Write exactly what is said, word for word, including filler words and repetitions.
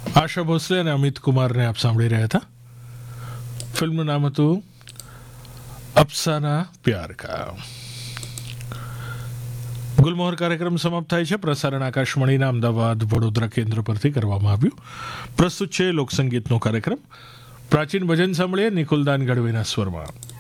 આશા ભોસલે અને અમિત કુમારને આપ સાંભળી રહ્યા હતા. ફિલ્મનું નામ હતું અફસાના પ્યાર કા. ગુલમોહર કાર્યક્રમ સમાપ્ત થાય છે. પ્રસારણ આકાશવાણીના અમદાવાદ વડોદરા કેન્દ્ર પરથી કરવામાં આવ્યું. પ્રસ્તુત છે લોકસંગીતનો કાર્યક્રમ. પ્રાચીન ભજન સાંભળીએ નિકુલદાન ગઢવીના સ્વરમાં.